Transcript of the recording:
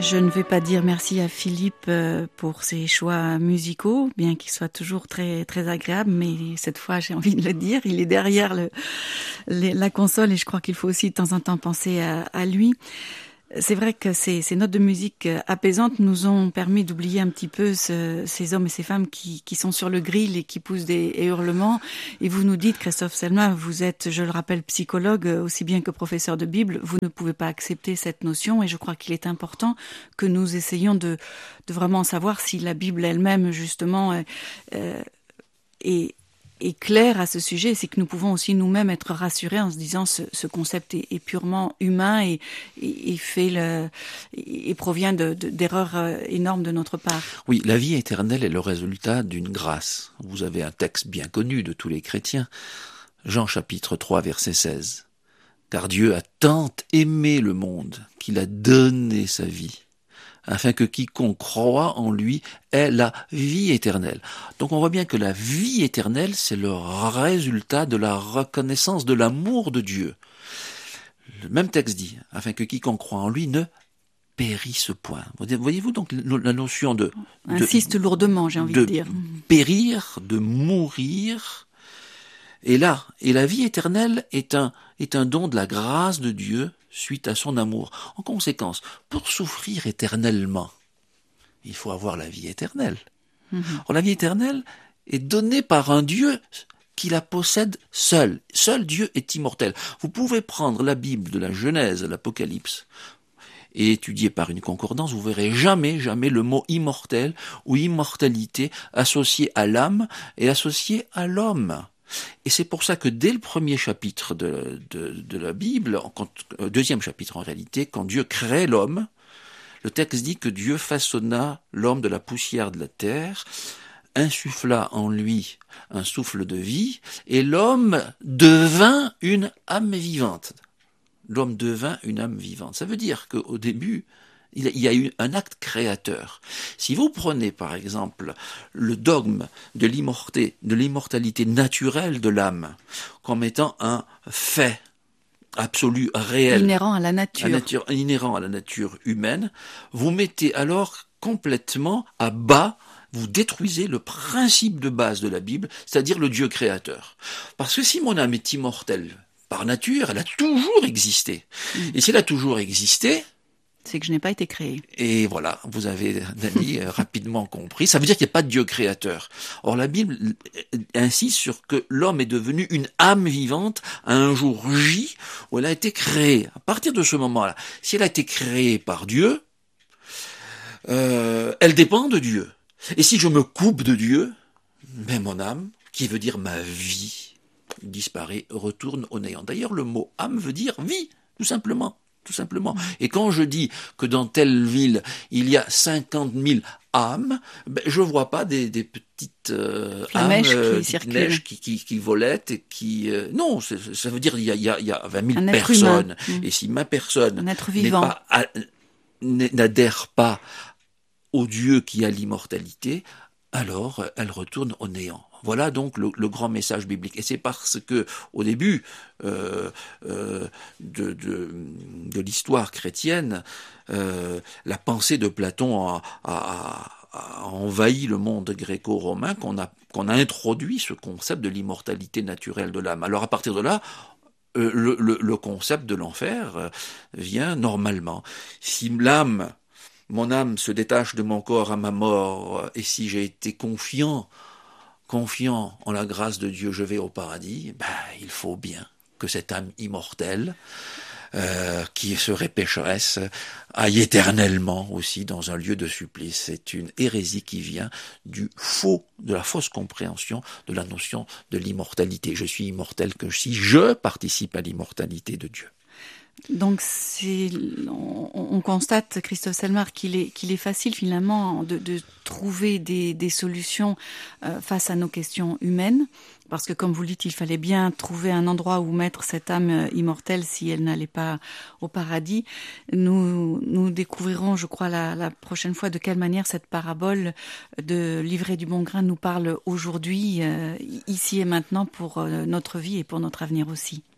Je ne vais pas dire merci à Philippe pour ses choix musicaux, bien qu'ils soient toujours très très agréables, mais cette fois j'ai envie de le dire, il est derrière la console et je crois qu'il faut aussi de temps en temps penser à lui. C'est vrai que ces notes de musique apaisantes nous ont permis d'oublier un petit peu ces hommes et ces femmes qui sont sur le grill et qui poussent des hurlements. Et vous nous dites, Christophe Selma, vous êtes, je le rappelle, psychologue aussi bien que professeur de Bible. Vous ne pouvez pas accepter cette notion et je crois qu'il est important que nous essayions de vraiment savoir si la Bible elle-même, justement, est clair à ce sujet, c'est que nous pouvons aussi nous-mêmes être rassurés en se disant ce concept est purement humain et provient d'erreurs énormes de notre part. Oui, la vie éternelle est le résultat d'une grâce. Vous avez un texte bien connu de tous les chrétiens, Jean chapitre 3 verset 16. Car Dieu a tant aimé le monde qu'il a donné sa vie, afin que quiconque croit en lui ait la vie éternelle. Donc on voit bien que la vie éternelle, c'est le résultat de la reconnaissance de l'amour de Dieu. Le même texte dit, afin que quiconque croit en lui ne périsse point. Voyez-vous donc la notion de insiste lourdement, j'ai envie de dire. Périr, de mourir. Et la vie éternelle est un don de la grâce de Dieu suite à son amour. En conséquence, pour souffrir éternellement, il faut avoir la vie éternelle. Or, la vie éternelle est donnée par un Dieu qui la possède seul. Seul Dieu est immortel. Vous pouvez prendre la Bible de la Genèse à l'Apocalypse et étudier par une concordance, vous verrez jamais le mot immortel ou immortalité associé à l'âme et associé à l'homme. Et c'est pour ça que dès le premier chapitre de la Bible, deuxième chapitre en réalité, quand Dieu crée l'homme, le texte dit que Dieu façonna l'homme de la poussière de la terre, insuffla en lui un souffle de vie, et l'homme devint une âme vivante. L'homme devint une âme vivante. Ça veut dire qu'au début, il y a eu un acte créateur. Si vous prenez par exemple le dogme de l'immortalité naturelle de l'âme comme étant un fait absolu, réel, inhérent à la nature, inhérent à la nature humaine, vous mettez alors complètement à bas, vous détruisez le principe de base de la Bible, c'est-à-dire le Dieu créateur. Parce que si mon âme est immortelle par nature, elle a toujours existé. Et si elle a toujours existé, c'est que je n'ai pas été créé. Et voilà, vous avez, Dany, rapidement compris. Ça veut dire qu'il n'y a pas de Dieu créateur. Or, la Bible insiste sur que l'homme est devenu une âme vivante à un jour J où elle a été créée. À partir de ce moment-là, si elle a été créée par Dieu, elle dépend de Dieu. Et si je me coupe de Dieu, ben mon âme, qui veut dire ma vie, disparaît, retourne au néant. D'ailleurs, le mot âme veut dire vie, tout simplement. Et quand je dis que dans telle ville, il y a 50 000 âmes, ben, je vois pas des petites âmes qui volettent et qui... non, ça veut dire il y a 20 000 personnes. Et si ma personne n'adhère pas au Dieu qui a l'immortalité, alors elle retourne au néant. Voilà donc le grand message biblique. Et c'est parce que, au début de l'histoire chrétienne, la pensée de Platon a envahi le monde gréco-romain qu'on a introduit ce concept de l'immortalité naturelle de l'âme. Alors à partir de là, le concept de l'enfer vient normalement. Si mon âme se détache de mon corps à ma mort, et si j'ai été confiant en la grâce de Dieu, je vais au paradis, il faut bien que cette âme immortelle, qui serait pécheresse, aille éternellement aussi dans un lieu de supplice. C'est une hérésie qui vient de la fausse compréhension de la notion de l'immortalité. Je suis immortel que si je participe à l'immortalité de Dieu. Donc on constate, Christophe Selmar, qu'il est facile finalement de trouver des solutions face à nos questions humaines, parce que comme vous le dites, il fallait bien trouver un endroit où mettre cette âme immortelle si elle n'allait pas au paradis. Nous découvrirons, je crois, la prochaine fois de quelle manière cette parabole de l'ivraie du bon grain nous parle aujourd'hui, ici et maintenant, pour notre vie et pour notre avenir aussi.